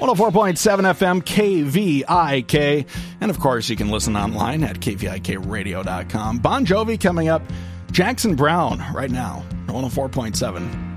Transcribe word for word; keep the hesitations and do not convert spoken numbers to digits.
one oh four point seven F M, K V I K. And, of course, you can listen online at K V I K radio dot com. Bon Jovi coming up. Jackson Browne right now, one oh four point seven.